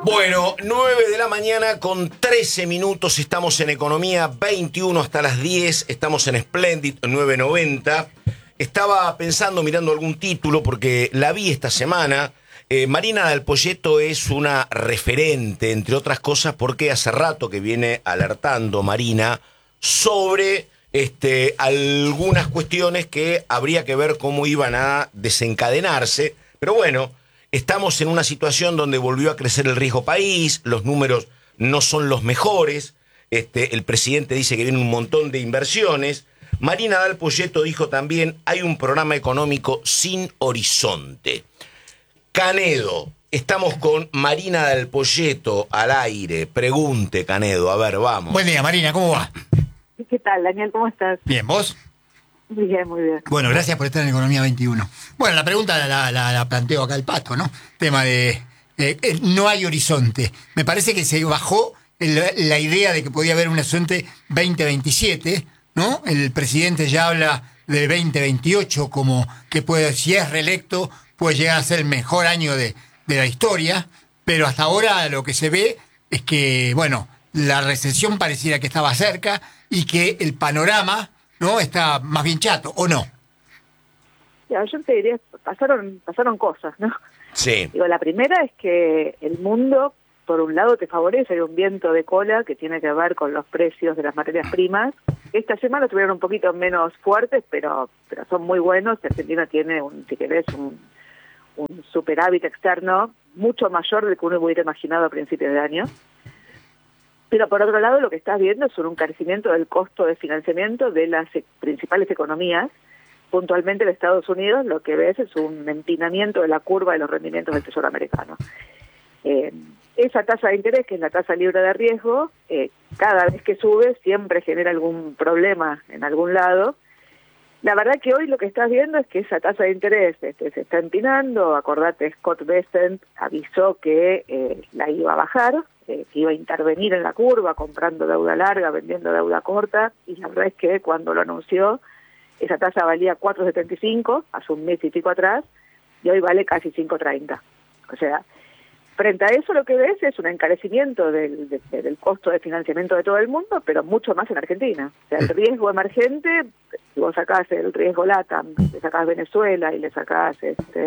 Bueno, 9 de la mañana con 13 minutos, estamos en Economía, 21 hasta las 10, estamos en Splendid 990. Estaba pensando, mirando algún título, porque la vi esta semana. Marina Dal Poyetto es una referente, entre otras cosas, porque hace rato que viene alertando Marina sobre algunas cuestiones que habría que ver cómo iban a desencadenarse. Pero bueno, estamos en una situación donde volvió a crecer el riesgo país, los números no son los mejores, el presidente dice que viene un montón de inversiones. Marina Dal Poyetto dijo también, hay un programa económico sin horizonte. Canedo, estamos con Marina Dal Poyetto al aire. Pregunte, Canedo, a ver, vamos. Buen día, Marina, ¿cómo va? ¿Qué tal, Daniel? ¿Cómo estás? Bien, ¿vos? Muy bien, muy bien. Bueno, gracias por estar en Economía 21. Bueno, la pregunta la planteo acá el Pato, ¿no? Tema de no hay horizonte. Me parece que se bajó la idea de que podía haber un horizonte 2027, ¿no? El presidente ya habla del 2028 como que puede, si es reelecto, puede llegar a ser el mejor año de la historia, pero hasta ahora lo que se ve es que, bueno, la recesión pareciera que estaba cerca y que el panorama, ¿no?, está más bien chato, ¿o no? Ya, yo te diría, pasaron cosas, ¿no? Sí. Digo, la primera es que el mundo, por un lado, te favorece, hay un viento de cola que tiene que ver con los precios de las materias primas. Esta semana estuvieron un poquito menos fuertes, pero son muy buenos. Argentina tiene, si querés, un superávit externo mucho mayor del que uno hubiera imaginado a principios de año. Pero por otro lado, lo que estás viendo es un encarecimiento del costo de financiamiento de las principales economías. Puntualmente en Estados Unidos lo que ves es un empinamiento de la curva de los rendimientos del Tesoro americano. Esa tasa de interés, que es la tasa libre de riesgo, cada vez que sube siempre genera algún problema en algún lado. La verdad que hoy lo que estás viendo es que esa tasa de interés se está empinando. Acordate, Scott Bessent avisó que la iba a bajar, que iba a intervenir en la curva comprando deuda larga, vendiendo deuda corta, y la verdad es que cuando lo anunció esa tasa valía 4,75 hace un mes y pico atrás, y hoy vale casi 5,30. O sea, frente a eso lo que ves es un encarecimiento del costo de financiamiento de todo el mundo, pero mucho más en Argentina. O sea, el riesgo emergente, si vos sacás el riesgo LATAM, le sacás Venezuela y le sacás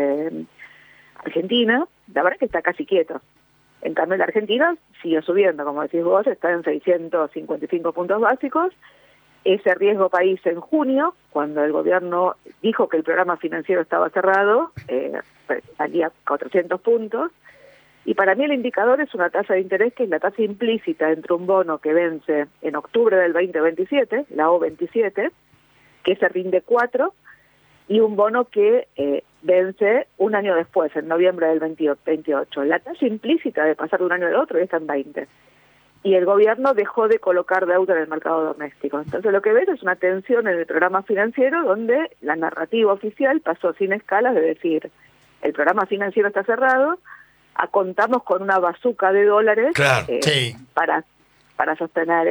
Argentina, la verdad es que está casi quieto. En cambio, la Argentina sigue subiendo, como decís vos, está en 655 puntos básicos. Ese riesgo país en junio, cuando el gobierno dijo que el programa financiero estaba cerrado, salía 400 puntos. Y para mí el indicador es una tasa de interés que es la tasa implícita entre un bono que vence en octubre del 2027, la O27, que se rinde 4, y un bono que vence un año después, en noviembre del 28. La tasa implícita de pasar de un año al otro está en 20. Y el gobierno dejó de colocar deuda en el mercado doméstico. Entonces lo que ves es una tensión en el programa financiero donde la narrativa oficial pasó sin escalas de decir, el programa financiero está cerrado, contamos con una bazuca de dólares, claro, sí, para sostener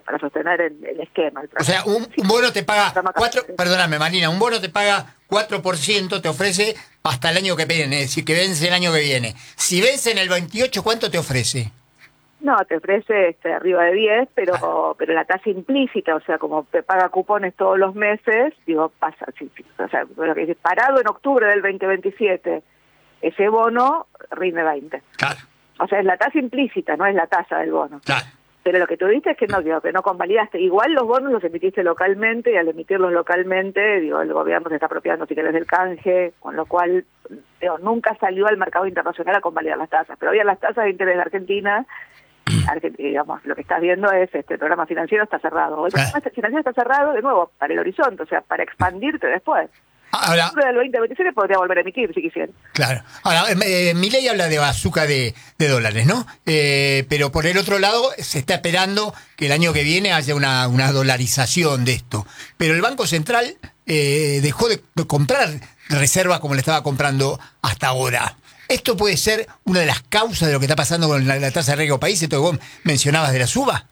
el esquema. O sea, un bono te paga 4, perdóname, Marina, un bono te paga 4%, te ofrece hasta el año que viene, es decir, que vence el año que viene. Si vence en el 28, ¿cuánto te ofrece? No, te ofrece arriba de 10, pero la tasa implícita, o sea, como te paga cupones todos los meses, digo, pasa, o sea, lo que dice, parado en octubre del 2027, ese bono rinde 20. Claro. O sea, es la tasa implícita, no es la tasa del bono. Claro. Pero lo que tú dices es que no convalidaste. Igual los bonos los emitiste localmente, y al emitirlos localmente, el gobierno se está apropiando, si querés, del canje, con lo cual nunca salió al mercado internacional a convalidar las tasas. Pero había las tasas de interés de Argentina, digamos, lo que estás viendo es el programa financiero está cerrado. El programa financiero está cerrado, de nuevo, para el horizonte, o sea, para expandirte después. Ahora, del 2027 podría volver a emitir si quisiera. Claro. Ahora, Milei habla de bazuca de dólares, ¿no? Pero por el otro lado, se está esperando que el año que viene haya una dolarización de esto. Pero el Banco Central dejó de comprar reservas como le estaba comprando hasta ahora. ¿Esto puede ser una de las causas de lo que está pasando con la tasa de riesgo país? Esto que vos mencionabas de la suba.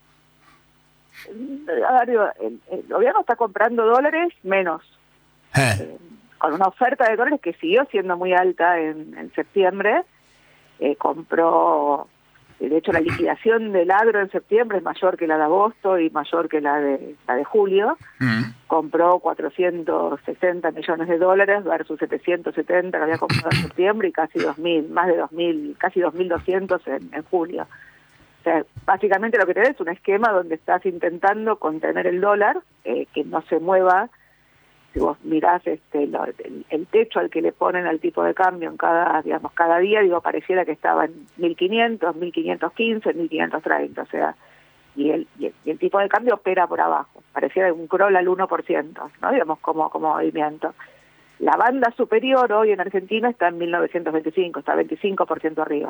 El gobierno está comprando dólares menos. Con una oferta de dólares que siguió siendo muy alta en septiembre, compró, de hecho la liquidación del agro en septiembre es mayor que la de agosto y mayor que la de julio. Compró 460 millones de dólares versus 770 que había comprado en septiembre y casi 2.000, más de 2.000, casi 2.200 en julio. O sea, básicamente lo que tenés es un esquema donde estás intentando contener el dólar, que no se mueva. Si vos mirás el techo al que le ponen al tipo de cambio en cada día, pareciera que estaba en 1.500, 1.515, 1.530, o sea, y el tipo de cambio opera por abajo, pareciera un crawl al 1%, ¿no? Digamos, como movimiento. La banda superior hoy en Argentina está en 1.925, está 25% arriba.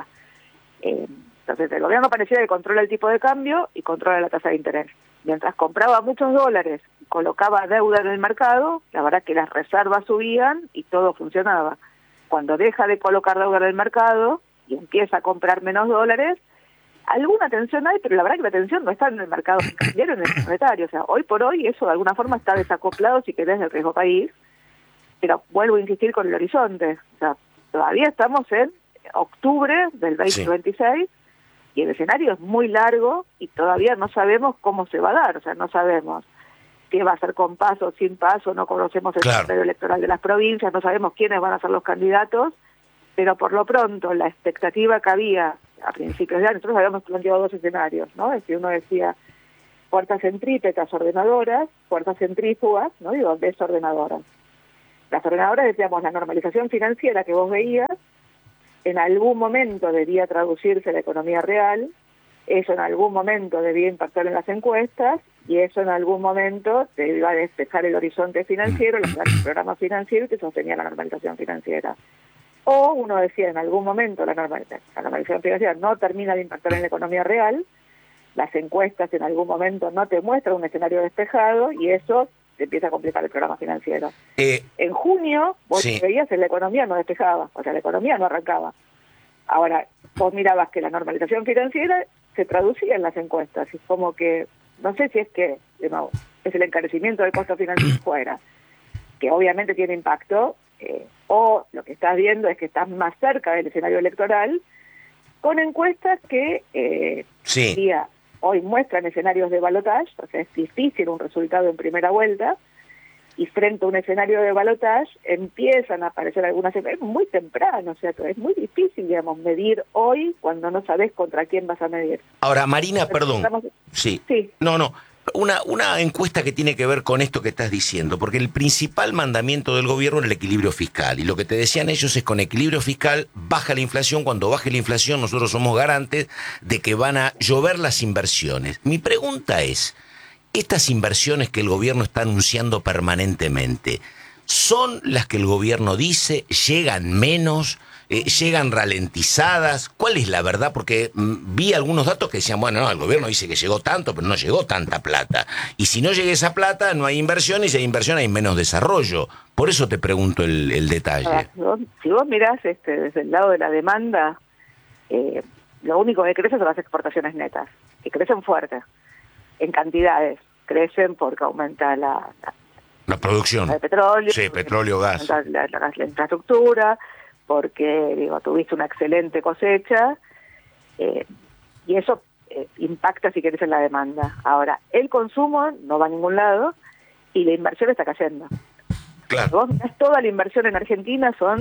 Entonces el gobierno pareciera que controla el tipo de cambio y controla la tasa de interés. Mientras compraba muchos dólares y colocaba deuda en el mercado, la verdad que las reservas subían y todo funcionaba. Cuando deja de colocar deuda en el mercado y empieza a comprar menos dólares, alguna tensión hay, pero la verdad que la tensión no está en el mercado cambiario, en el monetario. O sea, hoy por hoy eso de alguna forma está desacoplado, si querés, del riesgo país. Pero vuelvo a insistir con el horizonte. O sea, todavía estamos en octubre del 2026 y el escenario es muy largo y todavía no sabemos cómo se va a dar. O sea, no sabemos qué va a ser con paso, sin paso, no conocemos el calendario electoral de las provincias, no sabemos quiénes van a ser los candidatos, pero por lo pronto la expectativa que había a principios de año, nosotros habíamos planteado dos escenarios, ¿no? Es que uno decía fuerzas centrípetas ordenadoras, fuerzas centrífugas, ¿no? Desordenadoras. Las ordenadoras decíamos la normalización financiera que vos veías, en algún momento debía traducirse en la economía real, eso en algún momento debía impactar en las encuestas y eso en algún momento te iba a despejar el horizonte financiero, los programas financieros que sostenían la normalización financiera. O uno decía, en algún momento la normalización financiera no termina de impactar en la economía real, las encuestas en algún momento no te muestran un escenario despejado y eso te empieza a complicar el programa financiero. En junio, vos veías que la economía no despejaba, o sea, la economía no arrancaba. Ahora, vos mirabas que la normalización financiera se traducía en las encuestas, y como que, no sé si es que, de nuevo, es el encarecimiento del costo financiero fuera, que obviamente tiene impacto, o lo que estás viendo es que estás más cerca del escenario electoral, con encuestas que hoy muestran escenarios de balotaje, o sea, es difícil un resultado en primera vuelta, y frente a un escenario de balotaje empiezan a aparecer algunas, es muy temprano, o sea, es muy difícil, digamos, medir hoy cuando no sabes contra quién vas a medir. Ahora, Marina, perdón. Sí. No. Una encuesta que tiene que ver con esto que estás diciendo, porque el principal mandamiento del gobierno es el equilibrio fiscal, y lo que te decían ellos es con equilibrio fiscal baja la inflación, cuando baje la inflación nosotros somos garantes de que van a llover las inversiones. Mi pregunta es, estas inversiones que el gobierno está anunciando permanentemente, ¿son las que el gobierno dice? ¿Llegan menos? ¿Llegan ralentizadas? ¿Cuál es la verdad? Porque vi algunos datos que decían, bueno, no, el gobierno dice que llegó tanto, pero no llegó tanta plata. Y si no llega esa plata, no hay inversión, y si hay inversión hay menos desarrollo. Por eso te pregunto el detalle. Si vos mirás desde el lado de la demanda, lo único que crece son las exportaciones netas, que crecen fuerte, en cantidades. Crecen porque aumenta la producción de petróleo, petróleo, gas, la infraestructura, porque tuviste una excelente cosecha, y eso impacta, si querés, en la demanda. Ahora, el consumo no va a ningún lado y la inversión está cayendo. Claro. Vos mirás toda la inversión en Argentina, son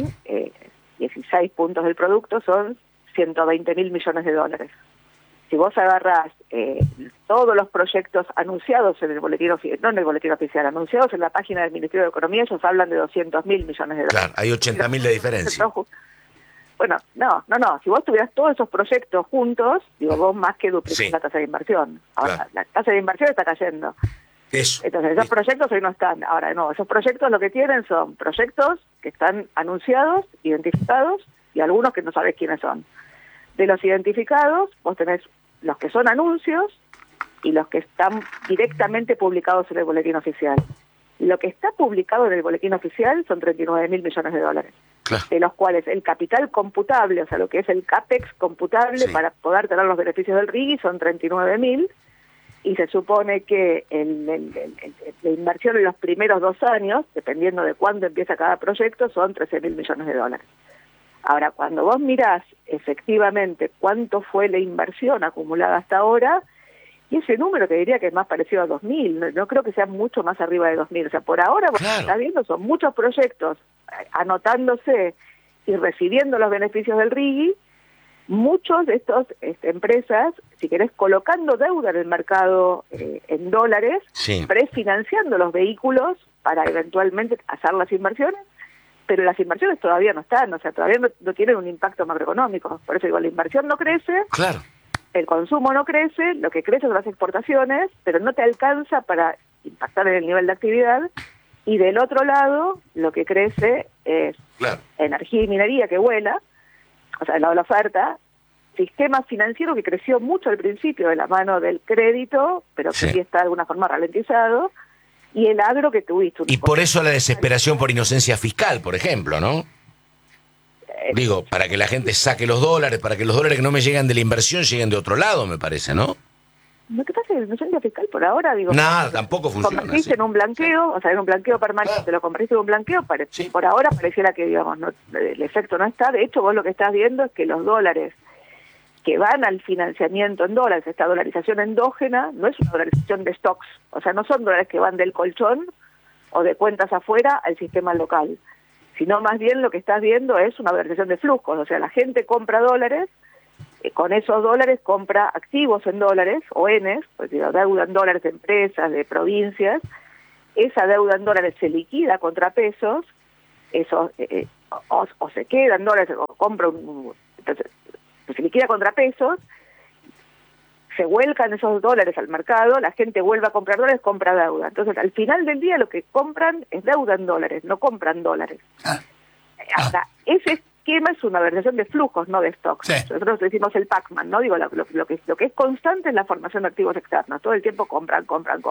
16 puntos del producto, son 120.000 millones de dólares. Si vos agarrás todos los proyectos anunciados en el boletín oficial, no en el boletín oficial, anunciados en la página del Ministerio de Economía, ellos hablan de 200.000 millones de dólares. Claro, hay 80.000 de diferencia. Bueno, no. Si vos tuvieras todos esos proyectos juntos, vos más que duplicás la tasa de inversión. Ahora, la tasa de inversión está cayendo. Eso. Entonces, esos proyectos hoy no están. Ahora, no, esos proyectos lo que tienen son proyectos que están anunciados, identificados, y algunos que no sabés quiénes son. De los identificados, vos tenés los que son anuncios y los que están directamente publicados en el boletín oficial. Lo que está publicado en el boletín oficial son 39.000 millones de dólares, de los cuales el capital computable, o sea, lo que es el CAPEX computable para poder tener los beneficios del RIGI, son 39.000, y se supone que la inversión en los primeros 2 años, dependiendo de cuándo empieza cada proyecto, son 13.000 millones de dólares. Ahora, cuando vos mirás efectivamente cuánto fue la inversión acumulada hasta ahora, y ese número te diría que es más parecido a 2000, no creo que sea mucho más arriba de 2000. O sea, por ahora, lo que estás viendo son muchos proyectos anotándose y recibiendo los beneficios del RIGI, muchos de estos empresas, si querés, colocando deuda en el mercado en dólares, prefinanciando los vehículos para eventualmente hacer las inversiones, pero las inversiones todavía no están, o sea, todavía no tienen un impacto macroeconómico. Por eso digo, la inversión no crece, claro, el consumo no crece, lo que crece son las exportaciones, pero no te alcanza para impactar en el nivel de actividad. Y del otro lado, lo que crece es energía y minería que vuela, o sea, del lado de la oferta, sistema financiero que creció mucho al principio de la mano del crédito, pero que sí está de alguna forma ralentizado, y el agro que tuviste. Y por eso la desesperación por inocencia fiscal, por ejemplo, ¿no? Digo, para que la gente saque los dólares, para que los dólares que no me llegan de la inversión lleguen de otro lado, me parece, ¿no? Lo que pasa es que la inocencia fiscal por ahora, digo... Nada, tampoco funciona. Convertiste en un blanqueo, o sea, en un blanqueo permanente, lo convertiste en un blanqueo, por ahora pareciera que, digamos, el efecto no está. De hecho, vos lo que estás viendo es que los dólares que van al financiamiento en dólares, esta dolarización endógena, no es una dolarización de stocks, o sea, no son dólares que van del colchón o de cuentas afuera al sistema local, sino más bien lo que estás viendo es una dolarización de flujos, o sea, la gente compra dólares, con esos dólares compra activos en dólares, o ENES, pues digo, deuda en dólares de empresas, de provincias, esa deuda en dólares se liquida contra pesos, eso o se queda en dólares, o compra entonces, se liquida contra pesos, se vuelcan esos dólares al mercado, la gente vuelve a comprar dólares, compra deuda. Entonces, al final del día lo que compran es deuda en dólares, no compran dólares. Hasta ese esquema es una variación de flujos, no de stocks. Nosotros decimos el Pac-Man, ¿no? Digo, lo que es constante es la formación de activos externos. Todo el tiempo compran.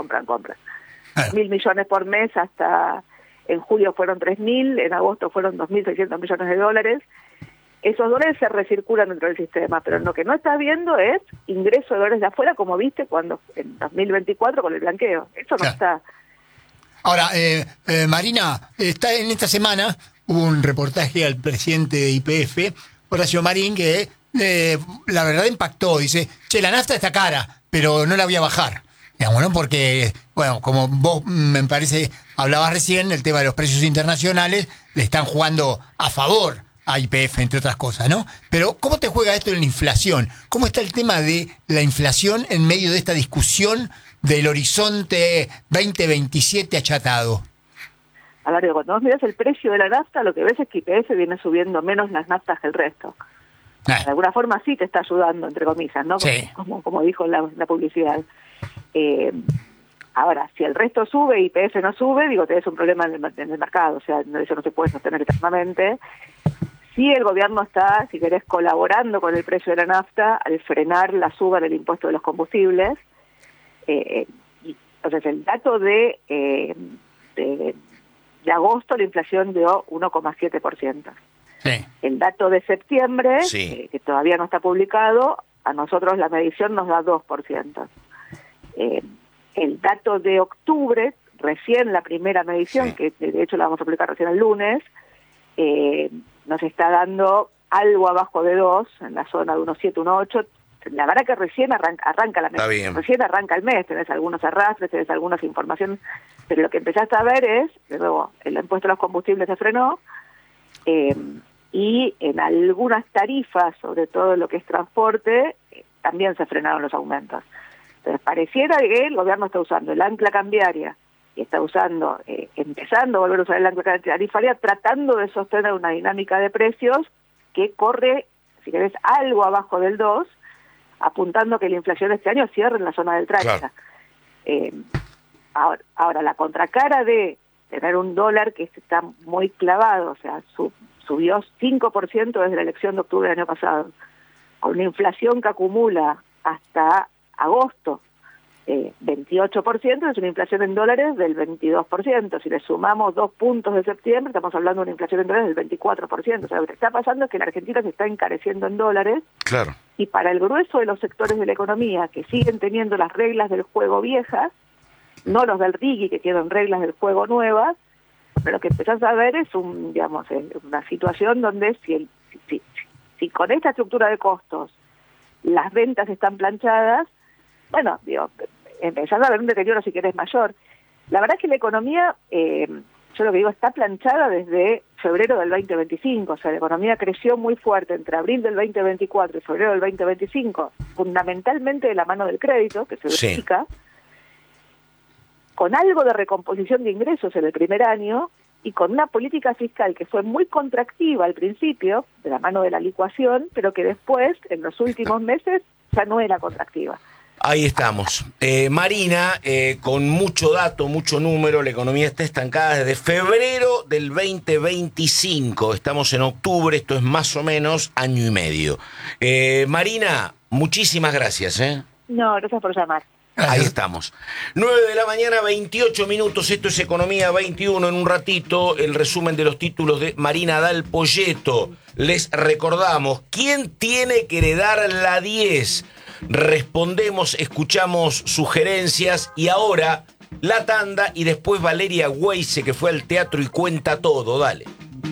1.000 millones por mes, hasta en julio fueron 3.000, en agosto fueron 2.600 millones de dólares. Esos dólares se recirculan dentro del sistema, pero lo que no estás viendo es ingreso de dólares de afuera, como viste cuando en 2024 con el blanqueo. Eso no está. Ahora, Marina, en esta semana hubo un reportaje al presidente de YPF, Horacio Marín, que la verdad impactó. Dice, la nafta está cara, pero no la voy a bajar. Digamos, ¿no? Porque, bueno, como vos me parece hablabas recién, el tema de los precios internacionales le están jugando a favor a YPF, entre otras cosas, ¿no? Pero, ¿cómo te juega esto en la inflación? ¿Cómo está el tema de la inflación en medio de esta discusión del horizonte 2027 achatado? A ver, cuando vos mirás el precio de la nafta, lo que ves es que YPF viene subiendo menos las naftas que el resto. De alguna forma sí te está ayudando, entre comillas, ¿no? Sí. Como dijo la publicidad. Ahora, si el resto sube y YPF no sube, digo, tenés un problema en el mercado, o sea, eso no se puede sostener eternamente. Sí, el gobierno está, si querés, colaborando con el precio de la nafta al frenar la suba del impuesto de los combustibles. Entonces, el dato de agosto, la inflación dio 1,7%. Sí. El dato de septiembre, que todavía no está publicado, a nosotros la medición nos da 2%. El dato de octubre, recién la primera medición, que de hecho la vamos a publicar recién el lunes, nos está dando algo abajo de 2, en la zona de 1,7, 1,8. La verdad que recién arranca la mes, recién arranca el mes, tenés algunos arrastres, tenés algunas informaciones, pero lo que empezaste a ver es, de nuevo, el impuesto a los combustibles se frenó, y en algunas tarifas, sobre todo lo que es transporte, también se frenaron los aumentos. Entonces pareciera que el gobierno está usando el ancla cambiaria y está usando, empezando a volver a usar el ancla tarifaria, tratando de sostener una dinámica de precios que corre, si querés, algo abajo del 2, apuntando que la inflación este año cierre en la zona del 30. Ahora, la contracara de tener un dólar que está muy clavado, o sea, subió 5% desde la elección de octubre del año pasado, con una inflación que acumula hasta agosto 28%, es una inflación en dólares del 22%. Si le sumamos 2 puntos de septiembre, estamos hablando de una inflación en dólares del 24%. O sea, lo que está pasando es que la Argentina se está encareciendo en dólares. Claro. Y para el grueso de los sectores de la economía que siguen teniendo las reglas del juego viejas, no los del RIGI que tienen reglas del juego nuevas, pero lo que empezás a ver es una situación donde si si con esta estructura de costos las ventas están planchadas, bueno, digo, empezando a haber un deterioro si querés mayor. La verdad es que la economía, yo lo que digo, está planchada desde febrero del 2025, o sea, la economía creció muy fuerte entre abril del 2024 y febrero del 2025, fundamentalmente de la mano del crédito, que se verifica, con algo de recomposición de ingresos en el primer año y con una política fiscal que fue muy contractiva al principio, de la mano de la licuación, pero que después, en los últimos meses, ya no era contractiva. Ahí estamos. Marina, con mucho dato, mucho número, la economía está estancada desde febrero del 2025. Estamos en octubre, esto es más o menos año y medio. Marina, muchísimas gracias. No, gracias por llamar. Ahí estamos. 9:28 a.m. Esto es Economía 21. En un ratito, el resumen de los títulos de Marina Dal Poyetto. Les recordamos, ¿quién tiene que heredar la 10? Respondemos, escuchamos sugerencias y ahora la tanda y después Valeria Weise, que fue al teatro y cuenta todo. Dale.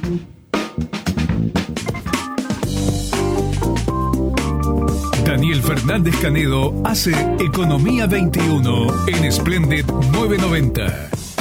Daniel Fernández Canedo hace Economía 21 en Splendid 990.